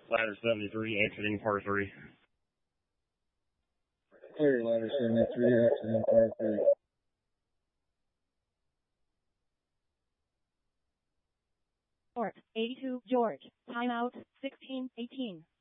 Ladder 73, exiting par 3. Clear, ladder 73, exiting par 3. Court 82, George. Timeout 16:18.